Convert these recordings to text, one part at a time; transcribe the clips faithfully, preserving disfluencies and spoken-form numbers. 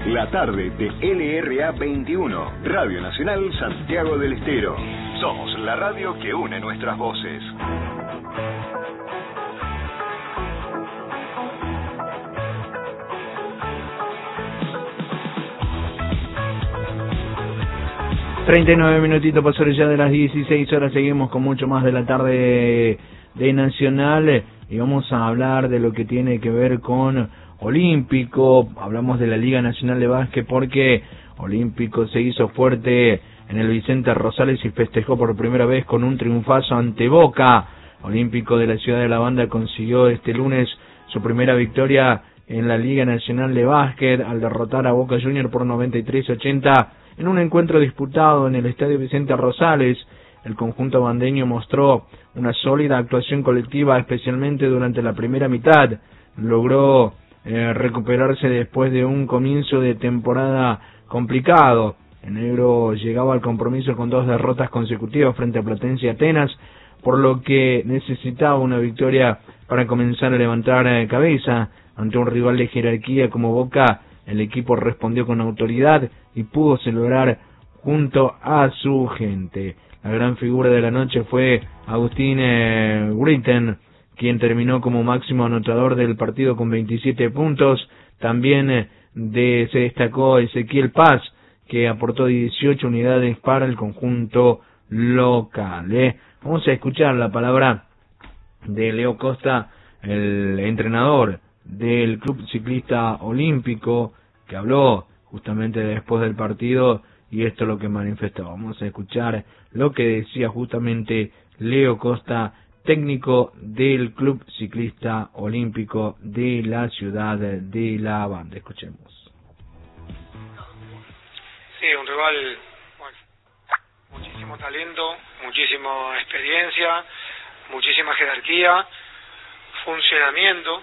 La tarde de L R A veintiuno, Radio Nacional Santiago del Estero. Somos la radio que une nuestras voces. treinta y nueve minutitos pasaron ya de las dieciséis horas, seguimos con mucho más de la tarde de Nacional y vamos a hablar de lo que tiene que ver con Olímpico. Hablamos de la Liga Nacional de Básquet porque Olímpico se hizo fuerte en el Vicente Rosales y festejó por primera vez con un triunfazo ante Boca. Olímpico de la ciudad de La Banda consiguió este lunes su primera victoria en la Liga Nacional de Básquet al derrotar a Boca Juniors por noventa y tres a ochenta en un encuentro disputado en el Estadio Vicente Rosales. El conjunto bandeño mostró una sólida actuación colectiva, especialmente durante la primera mitad. Logró eh, recuperarse después de un comienzo de temporada complicado. El negro llegaba al compromiso con dos derrotas consecutivas frente a Platense y Atenas, por lo que necesitaba una victoria para comenzar a levantar eh, cabeza ante un rival de jerarquía como Boca. El equipo respondió con autoridad y pudo celebrar junto a su gente. La gran figura de la noche fue Agustín eh, Gritten, quien terminó como máximo anotador del partido con veintisiete puntos. También eh, de, se destacó Ezequiel Paz, que aportó dieciocho unidades para el conjunto local. Eh. Vamos a escuchar la palabra de Leo Costa, el entrenador del Club Ciclista Olímpico, que habló justamente después del partido y esto es lo que manifestó. Vamos a escuchar lo que decía justamente Leo Costa, técnico del Club Ciclista Olímpico de la ciudad de La Banda. Escuchemos. Sí, un rival, bueno, muchísimo talento, muchísima experiencia, muchísima jerarquía, funcionamiento,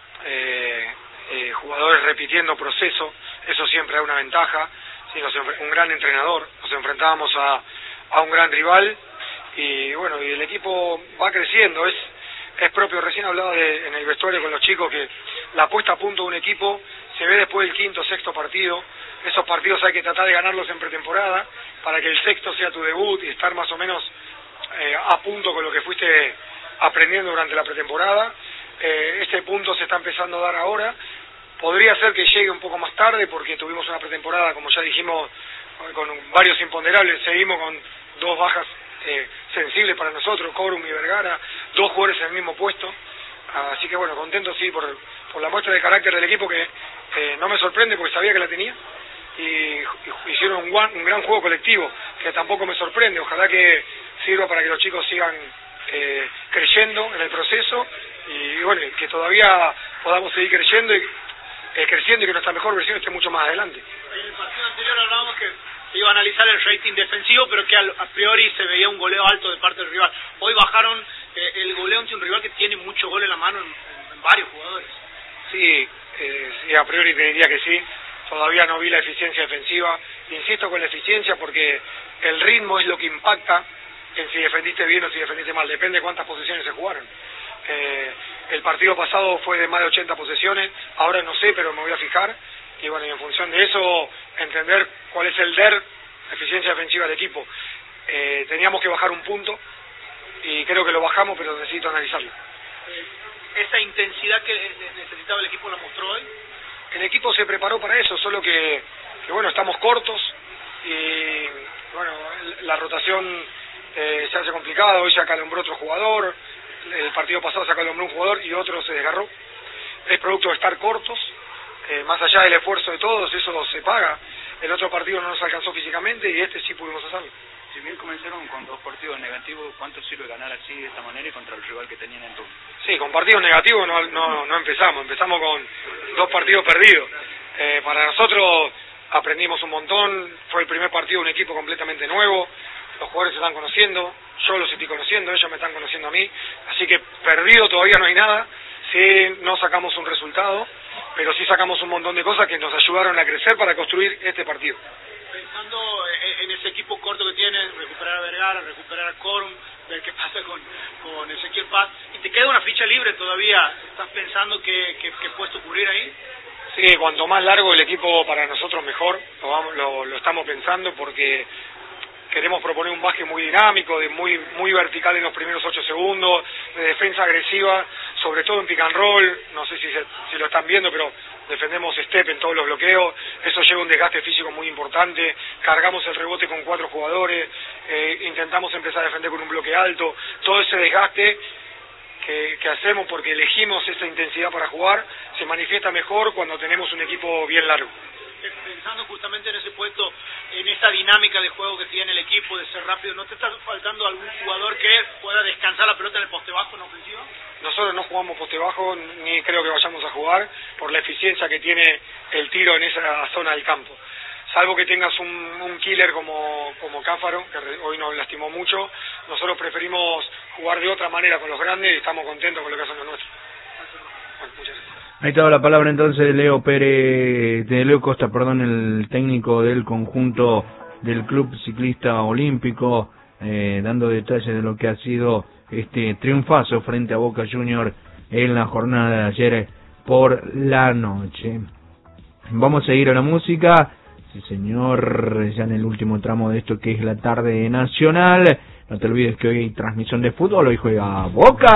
eh, eh, jugadores repitiendo proceso, eso siempre da una ventaja. Sí, nos, un gran entrenador, nos enfrentábamos a, a un gran rival y bueno, y el equipo va creciendo, es es propio, recién hablaba de, en el vestuario con los chicos, que la puesta a punto de un equipo se ve después del quinto, sexto partido. Esos partidos hay que tratar de ganarlos en pretemporada para que el sexto sea tu debut y estar más o menos eh, a punto con lo que fuiste aprendiendo durante la pretemporada. Eh, este punto se está empezando a dar ahora. Podría ser que llegue un poco más tarde porque tuvimos una pretemporada, como ya dijimos, con varios imponderables. Seguimos con dos bajas eh, sensibles para nosotros, Corum y Vergara, dos jugadores en el mismo puesto. Así que bueno, contento sí por, por la muestra de carácter del equipo, que eh, no me sorprende porque sabía que la tenía. Y, y hicieron un, guan, un gran juego colectivo, que tampoco me sorprende. Ojalá que sirva para que los chicos sigan eh, creyendo en el proceso y bueno, que todavía podamos seguir creyendo y Eh, creciendo y que nuestra mejor versión esté mucho más adelante. En el partido anterior hablábamos que se iba a analizar el rating defensivo, pero que a priori se veía un goleo alto de parte del rival. Hoy bajaron eh, el goleo ante un rival que tiene mucho gol en la mano en, en, en varios jugadores. Sí, eh, sí, a priori te diría que sí. Todavía no vi la eficiencia defensiva. Insisto con la eficiencia porque el ritmo es lo que impacta en si defendiste bien o si defendiste mal. Depende de cuántas posiciones se jugaron. Eh, el partido pasado fue de más de ochenta posesiones, ahora no sé, pero me voy a fijar y bueno, y en función de eso entender cuál es el D E R, eficiencia defensiva del equipo. Eh, teníamos que bajar un punto y creo que lo bajamos, pero necesito analizarlo. Eh, ¿Esa intensidad que necesitaba el equipo la mostró hoy? El equipo se preparó para eso, solo que, que bueno, estamos cortos y bueno, la rotación eh, se hace complicada. Hoy se acalombró otro jugador, el partido pasado se acalombró un jugador y otro se desgarró. Es producto de estar cortos, eh, más allá del esfuerzo de todos, eso se paga. El otro partido no nos alcanzó físicamente y este sí pudimos hacerlo. Si bien comenzaron con dos partidos negativos, ¿cuánto sirve ganar así de esta manera y contra el rival que tenían en turno? Sí, con partidos negativos no, no, no empezamos, empezamos con dos partidos perdidos. Eh, para nosotros aprendimos un montón, fue el primer partido de un equipo completamente nuevo, los jugadores se están conociendo, yo los estoy conociendo, ellos me están conociendo a mí, así que perdido todavía no hay nada. Sí, no sacamos un resultado, pero sí sacamos un montón de cosas que nos ayudaron a crecer para construir este partido. Pensando en ese equipo corto que tienes, recuperar a Vergara, recuperar a Corum, ver qué pasa con, con Ezequiel Paz, y te queda una ficha libre todavía, ¿estás pensando qué, qué, qué puesto cubrir ahí? Sí, cuanto más largo el equipo para nosotros mejor, lo, vamos, lo, lo estamos pensando porque queremos proponer un básquet muy dinámico, de muy muy vertical en los primeros ocho segundos, de defensa agresiva, sobre todo en pick and roll, no sé si, se, si lo están viendo, pero defendemos step en todos los bloqueos, eso lleva un desgaste físico muy importante, cargamos el rebote con cuatro jugadores, eh, intentamos empezar a defender con un bloque alto, todo ese desgaste que, que hacemos porque elegimos esa intensidad para jugar, se manifiesta mejor cuando tenemos un equipo bien largo. Pensando justamente en ese puesto, en esa dinámica de juego que tiene el equipo, de ser rápido, ¿no te está faltando algún jugador que pueda descansar la pelota en el poste bajo en ofensiva? Nosotros no jugamos poste bajo, ni creo que vayamos a jugar, por la eficiencia que tiene el tiro en esa zona del campo. Salvo que tengas un, un killer como, como Cáfaro, que hoy nos lastimó mucho, nosotros preferimos jugar de otra manera con los grandes y estamos contentos con lo que hacen los nuestros. Bueno, muchas gracias. Ahí estaba la palabra entonces de Leo Pérez, de Leo Costa, perdón, el técnico del conjunto del Club Ciclista Olímpico, eh, dando detalles de lo que ha sido este triunfazo frente a Boca Juniors en la jornada de ayer por la noche. Vamos a ir a la música, sí señor, ya en el último tramo de esto que es la tarde nacional. No te olvides que hoy hay transmisión de fútbol, hoy juega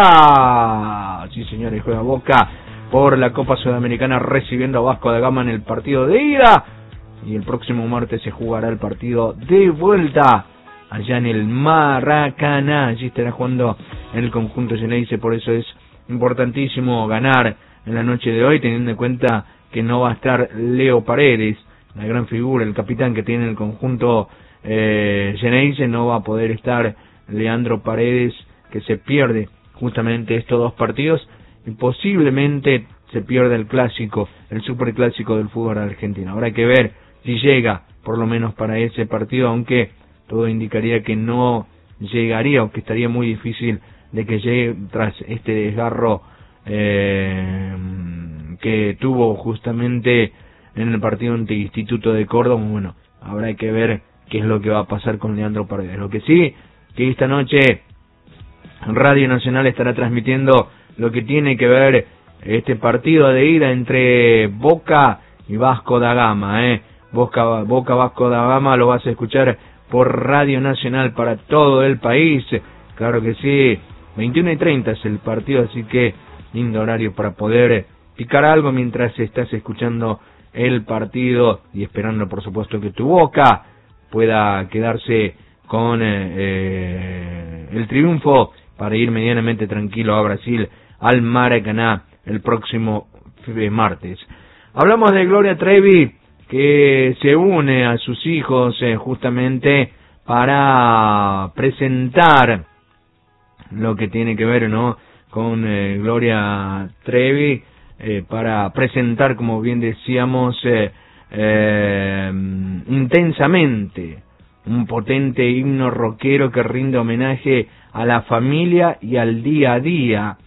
Boca, sí señores, juega Boca por la Copa Sudamericana recibiendo a Vasco da Gama en el partido de ida, y el próximo martes se jugará el partido de vuelta allá en el Maracaná. Allí estará jugando el conjunto Geneise, por eso es importantísimo ganar en la noche de hoy, teniendo en cuenta que no va a estar Leo Paredes, la gran figura, el capitán que tiene el conjunto eh, Geneise, no va a poder estar Leandro Paredes, que se pierde justamente estos dos partidos, y posiblemente se pierda el clásico, el superclásico del fútbol argentino. Habrá que ver si llega, por lo menos para ese partido, aunque todo indicaría que no llegaría, o que estaría muy difícil de que llegue tras este desgarro eh, que tuvo justamente en el partido ante Instituto de Córdoba. Bueno, habrá que ver qué es lo que va a pasar con Leandro Paredes. Lo que sí, que esta noche Radio Nacional estará transmitiendo lo que tiene que ver este partido de ida entre Boca y Vasco da Gama, eh. Boca, Boca Vasco da Gama lo vas a escuchar por Radio Nacional para todo el país, claro que sí, veintiuno y treinta es el partido, así que lindo horario para poder picar algo mientras estás escuchando el partido y esperando por supuesto que tu Boca pueda quedarse con eh, eh, el triunfo para ir medianamente tranquilo a Brasil, al Maracaná, el próximo martes. Hablamos de Gloria Trevi, que se une a sus hijos eh, justamente para presentar lo que tiene que ver, ¿no?, con eh, Gloria Trevi, eh, para presentar, como bien decíamos, eh, eh, intensamente un potente himno rockero que rinde homenaje a la familia y al día a día.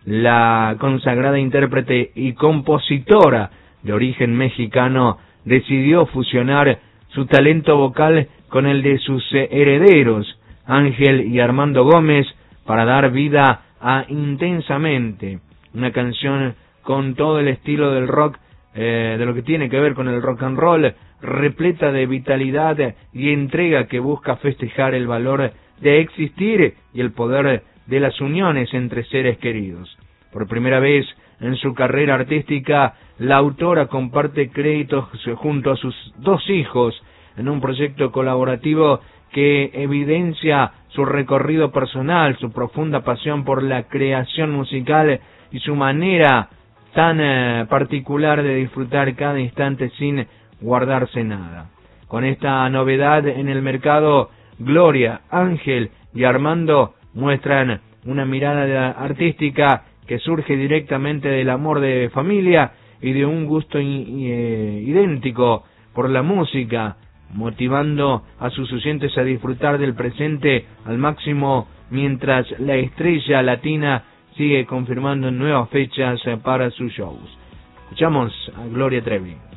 La consagrada intérprete y compositora de origen mexicano decidió fusionar su talento vocal con el de sus herederos, Ángel y Armando Gómez, para dar vida a Intensamente, una canción con todo el estilo del rock, eh, de lo que tiene que ver con el rock and roll, repleta de vitalidad y entrega que busca festejar el valor de existir y el poder de las uniones entre seres queridos. Por primera vez en su carrera artística, la autora comparte créditos junto a sus dos hijos en un proyecto colaborativo que evidencia su recorrido personal, su profunda pasión por la creación musical y su manera tan eh, particular de disfrutar cada instante sin guardarse nada. Con esta novedad en el mercado, Gloria, Ángel y Armando muestran una mirada artística que surge directamente del amor de familia y de un gusto eh, idéntico por la música, motivando a sus oyentes a disfrutar del presente al máximo mientras la estrella latina sigue confirmando nuevas fechas para sus shows. Escuchamos a Gloria Trevi.